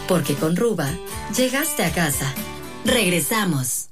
Porque con Ruba, llegaste a casa. Regresamos.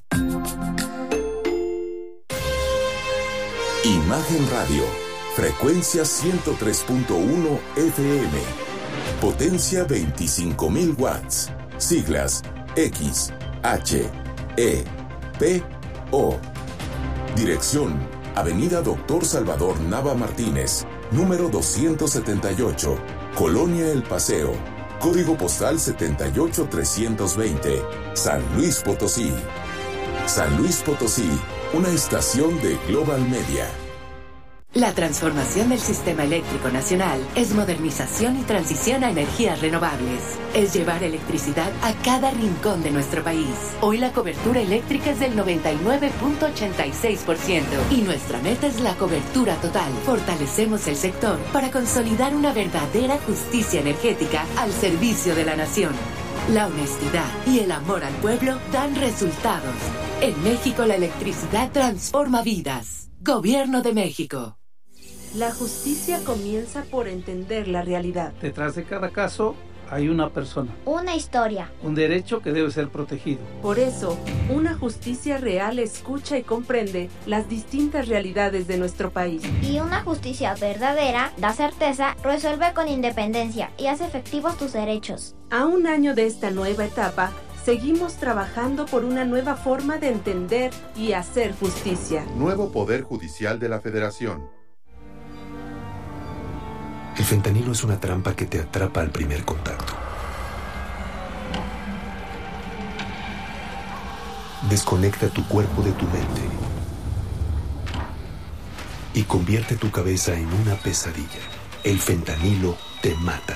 Imagen Radio, frecuencia 103.1 FM, potencia 25.000 watts, siglas X, H, E, P, O. Dirección, Avenida Dr. Salvador Nava Martínez, número 278, Colonia El Paseo, código postal 78320, San Luis Potosí. San Luis Potosí, una estación de Global Media. La transformación del sistema eléctrico nacional es modernización y transición a energías renovables. Es llevar electricidad a cada rincón de nuestro país. Hoy la cobertura eléctrica es del 99.86% y nuestra meta es la cobertura total. Fortalecemos el sector para consolidar una verdadera justicia energética al servicio de la nación. La honestidad y el amor al pueblo dan resultados. En México la electricidad transforma vidas. Gobierno de México. La justicia comienza por entender la realidad. Detrás de cada caso hay una persona. Una historia. Un derecho que debe ser protegido. Por eso, una justicia real escucha y comprende las distintas realidades de nuestro país. Y una justicia verdadera da certeza, resuelve con independencia y hace efectivos tus derechos. A un año de esta nueva etapa, seguimos trabajando por una nueva forma de entender y hacer justicia. Nuevo Poder Judicial de la Federación. El fentanilo es una trampa que te atrapa al primer contacto. Desconecta tu cuerpo de tu mente y convierte tu cabeza en una pesadilla. El fentanilo te mata.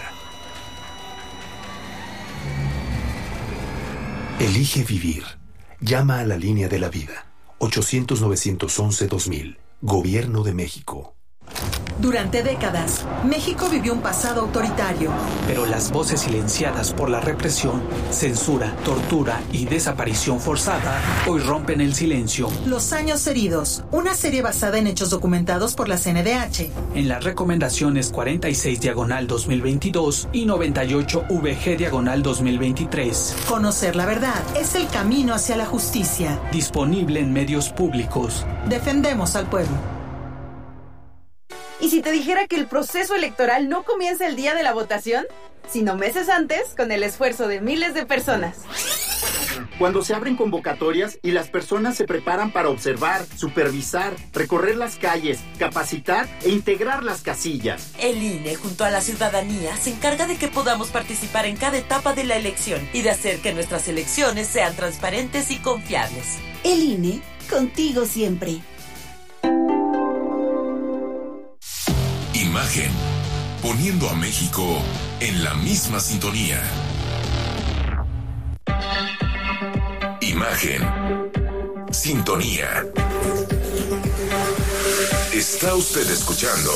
Elige vivir. Llama a la línea de la vida. 800-911-2000. Gobierno de México. Durante décadas, México vivió un pasado autoritario. Pero las voces silenciadas por la represión, censura, tortura y desaparición forzada hoy rompen el silencio. Los años heridos, una serie basada en hechos documentados por la CNDH. En las recomendaciones 46/2022 y 98/VG/2023. Conocer la verdad es el camino hacia la justicia. Disponible en medios públicos. Defendemos al pueblo. ¿Y si te dijera que el proceso electoral no comienza el día de la votación, sino meses antes, con el esfuerzo de miles de personas? Cuando se abren convocatorias y las personas se preparan para observar, supervisar, recorrer las calles, capacitar e integrar las casillas. El INE, junto a la ciudadanía, se encarga de que podamos participar en cada etapa de la elección y de hacer que nuestras elecciones sean transparentes y confiables. El INE, contigo siempre. Imagen, poniendo a México en la misma sintonía. Imagen, sintonía. Está usted escuchando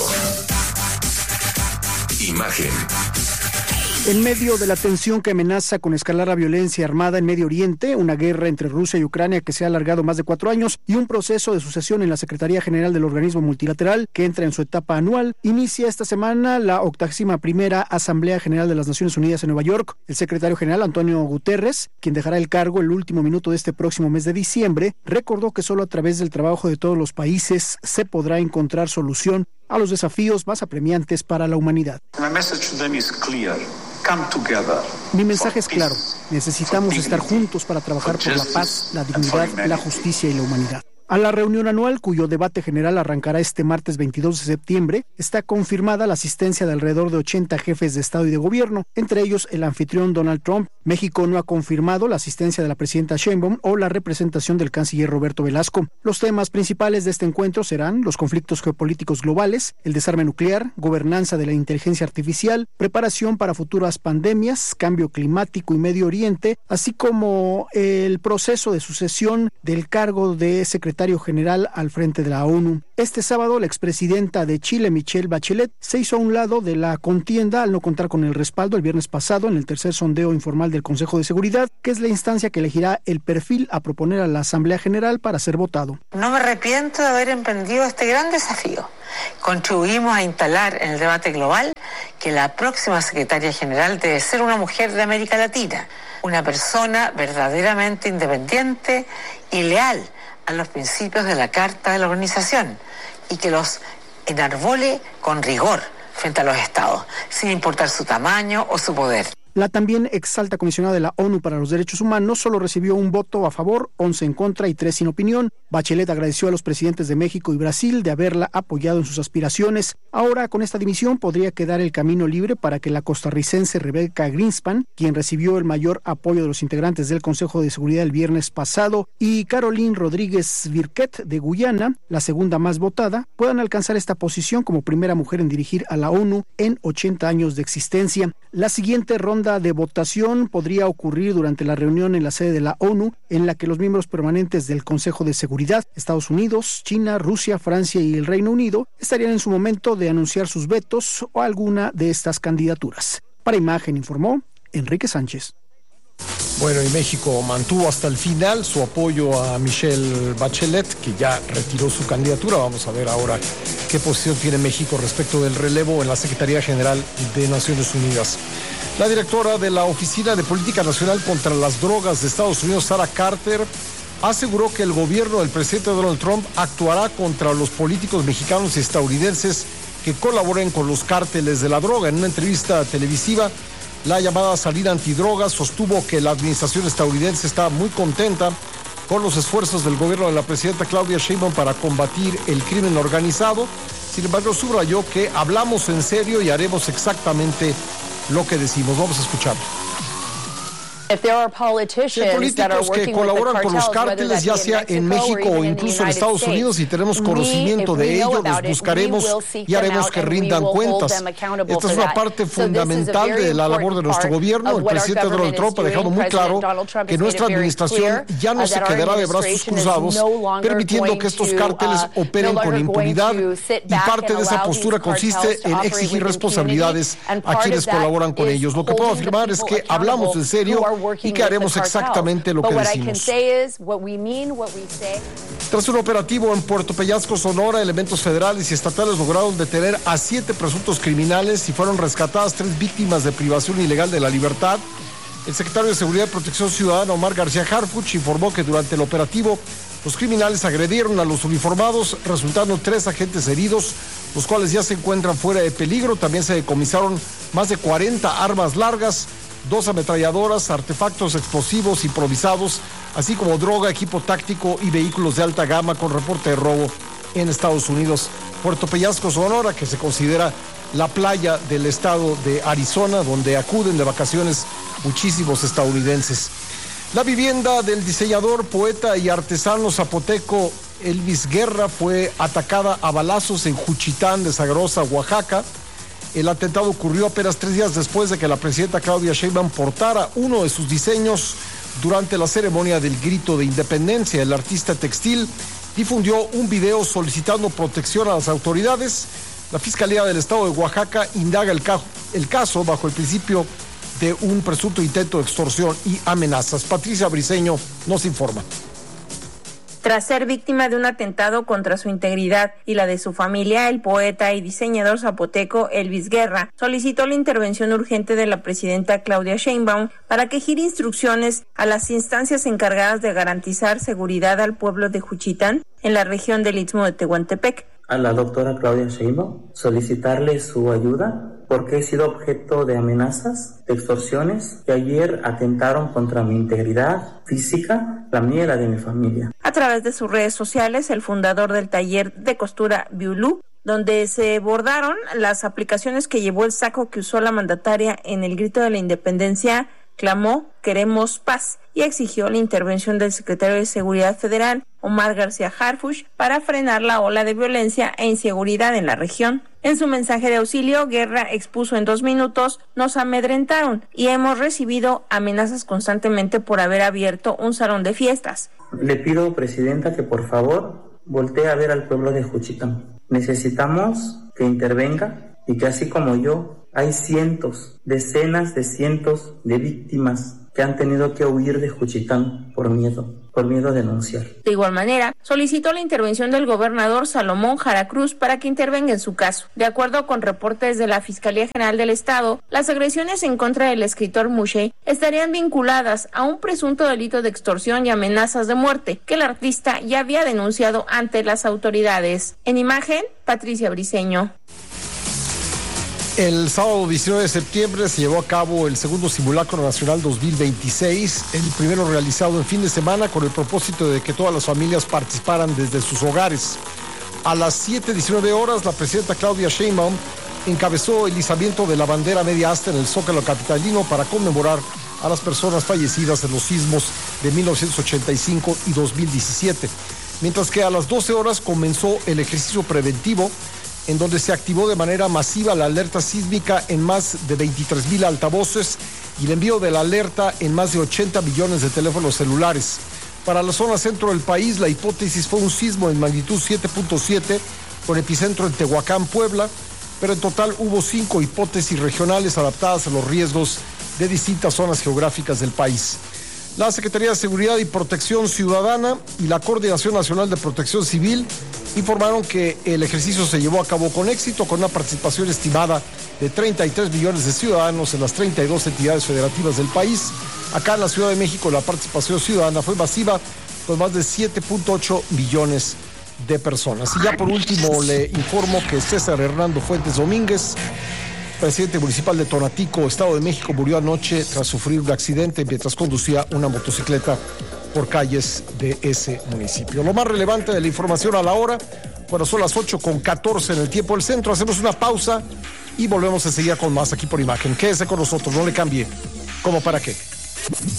Imagen. En medio de la tensión que amenaza con escalar la violencia armada en Medio Oriente, una guerra entre Rusia y Ucrania que se ha alargado más de 4 años y un proceso de sucesión en la Secretaría General del organismo multilateral que entra en su etapa anual, inicia esta semana la 81ª Asamblea General de las Naciones Unidas en Nueva York. El secretario general, Antonio Guterres, quien dejará el cargo el último minuto de este próximo mes de diciembre, recordó que solo a través del trabajo de todos los países se podrá encontrar solución a los desafíos más apremiantes para la humanidad. Mi mensaje es claro. Necesitamos estar juntos para trabajar por la paz, la dignidad, la justicia y la humanidad. A la reunión anual, cuyo debate general arrancará este martes 22 de septiembre, está confirmada la asistencia de alrededor de 80 jefes de Estado y de Gobierno, entre ellos el anfitrión Donald Trump. México no ha confirmado la asistencia de la presidenta Sheinbaum o la representación del canciller Roberto Velasco. Los temas principales de este encuentro serán los conflictos geopolíticos globales, el desarme nuclear, gobernanza de la inteligencia artificial, preparación para futuras pandemias, cambio climático y Medio Oriente, así como el proceso de sucesión del cargo de secretario secretario general al frente de la ONU. Este sábado, la expresidenta de Chile, Michelle Bachelet, se hizo a un lado de la contienda al no contar con el respaldo el viernes pasado en el tercer sondeo informal del Consejo de Seguridad, que es la instancia que elegirá el perfil a proponer a la Asamblea General para ser votado. No me arrepiento de haber emprendido este gran desafío. Contribuimos a instalar en el debate global que la próxima secretaria general debe ser una mujer de América Latina, una persona verdaderamente independiente y leal a los principios de la Carta de la Organización y que los enarbole con rigor frente a los estados, sin importar su tamaño o su poder. La también exalta comisionada de la ONU para los Derechos Humanos solo recibió un voto a favor, 11 en contra y 3 sin opinión. Bachelet agradeció a los presidentes de México y Brasil de haberla apoyado en sus aspiraciones. Ahora, con esta dimisión, podría quedar el camino libre para que la costarricense Rebecca Greenspan, quien recibió el mayor apoyo de los integrantes del Consejo de Seguridad el viernes pasado, y Caroline Rodríguez Birquet de Guyana, la segunda más votada, puedan alcanzar esta posición como primera mujer en dirigir a la ONU en 80 años de existencia. La siguiente ronda de votación podría ocurrir durante la reunión en la sede de la ONU, en la que los miembros permanentes del Consejo de Seguridad, Estados Unidos, China, Rusia, Francia y el Reino Unido, estarían en su momento de anunciar sus vetos o alguna de estas candidaturas. Para Imagen informó Enrique Sánchez. Bueno, y México mantuvo hasta el final su apoyo a Michelle Bachelet, que ya retiró su candidatura. Vamos a ver ahora qué posición tiene México respecto del relevo en la Secretaría General de Naciones Unidas. La directora de la Oficina de Política Nacional contra las Drogas de Estados Unidos, Sarah Carter, aseguró que el gobierno del presidente Donald Trump actuará contra los políticos mexicanos y estadounidenses que colaboren con los cárteles de la droga. En una entrevista televisiva, la llamada salida antidrogas sostuvo que la administración estadounidense está muy contenta con los esfuerzos del gobierno de la presidenta Claudia Sheinbaum para combatir el crimen organizado. Sin embargo, subrayó que hablamos en serio y haremos exactamente lo que decimos. Vamos a escucharlo. Hay políticos que colaboran con los cárteles, ya sea en México o incluso en Estados Unidos, y tenemos conocimiento de ello, los buscaremos y haremos que rindan cuentas. Esta es una parte fundamental de la labor de nuestro gobierno. El presidente Donald Trump ha dejado muy claro que nuestra administración ya no se quedará de brazos cruzados, permitiendo que estos cárteles operen con impunidad, y parte de esa postura consiste en exigir responsabilidades a quienes colaboran con ellos. Lo que puedo afirmar es que hablamos en serio y que haremos exactamente lo que decimos. Tras un operativo en Puerto Peñasco, Sonora, elementos federales y estatales lograron detener a 7 presuntos criminales y fueron rescatadas 3 víctimas de privación ilegal de la libertad. El secretario de Seguridad y Protección Ciudadana, Omar García Harfuch, informó que durante el operativo los criminales agredieron a los uniformados, resultando 3 agentes heridos, los cuales ya se encuentran fuera de peligro. También se decomisaron más de 40 armas largas, 2 ametralladoras, artefactos explosivos improvisados, así como droga, equipo táctico y vehículos de alta gama con reporte de robo en Estados Unidos. Puerto Peñasco, Sonora, que se considera la playa del estado de Arizona, donde acuden de vacaciones muchísimos estadounidenses. La vivienda del diseñador, poeta y artesano zapoteco Elvis Guerra fue atacada a balazos en Juchitán de Zaragoza, Oaxaca. El atentado ocurrió apenas 3 días después de que la presidenta Claudia Sheinbaum portara uno de sus diseños durante la ceremonia del Grito de Independencia. El artista textil difundió un video solicitando protección a las autoridades. La Fiscalía del Estado de Oaxaca indaga el caso bajo el principio de un presunto intento de extorsión y amenazas. Patricia Briceño nos informa. Tras ser víctima de un atentado contra su integridad y la de su familia, el poeta y diseñador zapoteco Elvis Guerra solicitó la intervención urgente de la presidenta Claudia Sheinbaum para que gire instrucciones a las instancias encargadas de garantizar seguridad al pueblo de Juchitán en la región del Istmo de Tehuantepec. A la doctora Claudia Sheinbaum solicitarle su ayuda porque he sido objeto de amenazas, de extorsiones que ayer atentaron contra mi integridad física, la mía y la de mi familia. A través de sus redes sociales, el fundador del taller de costura Biulú, donde se bordaron las aplicaciones que llevó el saco que usó la mandataria en el Grito de la Independencia, clamó "Queremos paz" y exigió la intervención del secretario de Seguridad Federal, Omar García Harfuch, para frenar la ola de violencia e inseguridad en la región. En su mensaje de auxilio, Guerra expuso en 2 minutos: nos amedrentaron y hemos recibido amenazas constantemente por haber abierto un salón de fiestas. Le pido, Presidenta, que por favor voltee a ver al pueblo de Juchitán. Necesitamos que intervenga y que así como yo, hay cientos, decenas de cientos de víctimas que han tenido que huir de Juchitán por miedo a denunciar. De igual manera, solicitó la intervención del gobernador Salomón Jara Cruz para que intervenga en su caso. De acuerdo con reportes de la Fiscalía General del Estado, las agresiones en contra del escritor Moushey estarían vinculadas a un presunto delito de extorsión y amenazas de muerte que el artista ya había denunciado ante las autoridades. En imagen, Patricia Briceño. El sábado 19 de septiembre se llevó a cabo el segundo simulacro nacional 2026, el primero realizado en fin de semana con el propósito de que todas las familias participaran desde sus hogares. A las 7:19 horas, la presidenta Claudia Sheinbaum encabezó el izamiento de la bandera media asta en el Zócalo capitalino para conmemorar a las personas fallecidas en los sismos de 1985 y 2017. Mientras que a las 12 horas comenzó el ejercicio preventivo, en donde se activó de manera masiva la alerta sísmica en más de 23,000 altavoces y el envío de la alerta en más de 80 millones de teléfonos celulares. Para la zona centro del país, la hipótesis fue un sismo en magnitud 7.7 con epicentro en Tehuacán, Puebla, pero en total hubo 5 hipótesis regionales adaptadas a los riesgos de distintas zonas geográficas del país. La Secretaría de Seguridad y Protección Ciudadana y la Coordinación Nacional de Protección Civil informaron que el ejercicio se llevó a cabo con éxito, con una participación estimada de 33 millones de ciudadanos en las 32 entidades federativas del país. Acá en la Ciudad de México la participación ciudadana fue masiva, con más de 7.8 millones de personas. Y ya por último le informo que César Hernando Fuentes Domínguez, presidente municipal de Tonatico, Estado de México, murió anoche tras sufrir un accidente mientras conducía una motocicleta por calles de ese municipio. Lo más relevante de la información a la hora, bueno, son las 8:14 en el tiempo del centro. Hacemos una pausa y volvemos enseguida con más aquí por Imagen. Quédese con nosotros, no le cambie. ¿Cómo para qué?